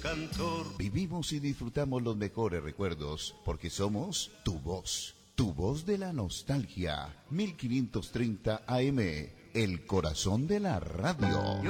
cantor. Vivimos y disfrutamos los mejores recuerdos porque somos tu voz de la nostalgia. 1530 AM, el corazón de la radio.